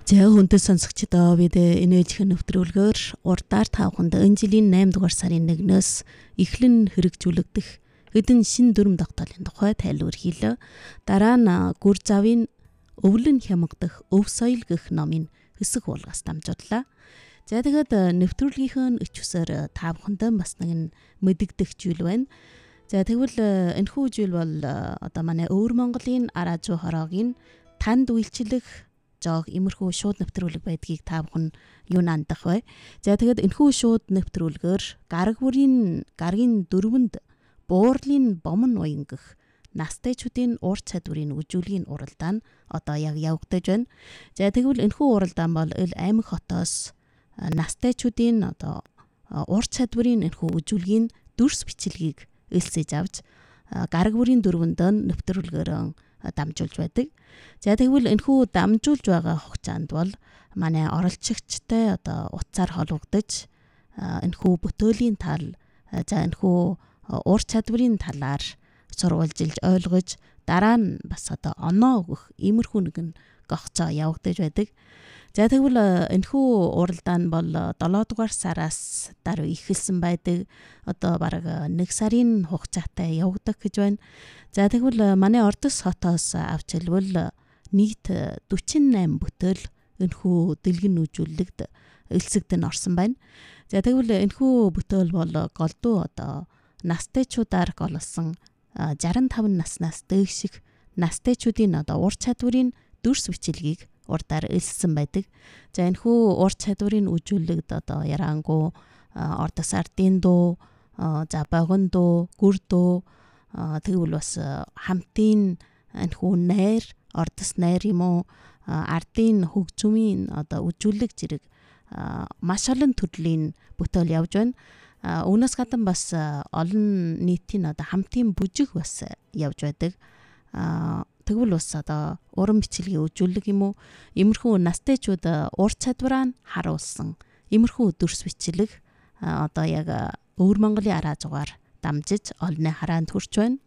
За хүндэт сонсогчдоо бид энэжих нэвтрүүлгээр урдаар тавханд энэ жилийн 8 дугаар сарын 1-өөс эхлэн хэрэгжүүлэгдэх хэдэн шин дүрм тогтоолын тухай тайлбар хийлээ. Дараа нь гүр завын өвлөн хямгдах өв соёл гэх номын хэсэг уулгаас дамжууллаа. За тэгээд нэвтрүүлгийнхээ өчвсөөр тавхандаа бас нэгэн мэдэгдэх зүйл байна. За тэгвэл энэхүү зүйл бол одоо манай өвөр Монголын Араа зүй хороогийн танд үйлчлэх жоог имерхүү шууд нэвтрүүлэг байдгийг та бүхэн юу нандах вэ? За тэгээд энэхүү шууд нэвтрүүлгээр гаргийн дөрвөнд буурлын бомн уянгах настайчуудын уур чадварын үжүүлгийн уралдаан одоо яг явагдаж байна. За тэгвэл энэхүү уралдаан бол Аймаг хотоос настайчуудын одоо уур чадварын энэхүү үжүүлгийн дүрс бичлэгийг элсэж авч гараг бүрийн дөрвөнд нэвтрүүлгээр дамжуулж байдаг. За тэгвэл энэхүү дамжуулж байгаа хугацаанд бол манай оролцогчтой одоо утсаар холбогдож энэхүү бүтээлийн тал за энэхүү уур чадварын талаар сурвалжилж ойлгож дараа нь бас одоо оноо өгөх иймэрхүү нэгэн гогцоо явагдаж байдаг. За тэгвэл энэхүү уралдаан бол 7 дугаар сараас даруй эхэлсэн байдаг. Одоо бараг 1 сарын хугацаатай явагдах гэж байна. За тэгвэл манай Ордос хотоос авч хэлбэл нийт 48 бүтээл энэхүү дэлгэн үзүүлэлт элсэгдэн орсон байна. За тэгвэл энэхүү бүтээл бол голдуу одоо настайчуудаар голсон 65 наснаас дээших настайчуудын одоо ур чадварын дүрс бичлэгийг урдаар элссэн байдаг. За энэхүү ур чадварын үзүүлэлт одоо ярангу Ордос ардын дуу, за богон дуу, гүр дуу тэгвэл бас хамтын энэхүү найр, Ордос найр юм уу, ардын хөгжмийн одоо үзүүлэг зэрэг маш олон төрлийн бүтээл явж байна. Үүнээс гадна бас олон нийтийн одоо хамтын бүжиг бас явж байдаг. Тэгвэл бас одоо уран бичлэгийн үзүүлэг юм уу, иймэрхүү настайчууд уур чадвараа харуулсан иймэрхүү дүрс бичлэг одоо яг өвөр Монголын Араа зугаар дамжиж олонний хараанд хүрч байна.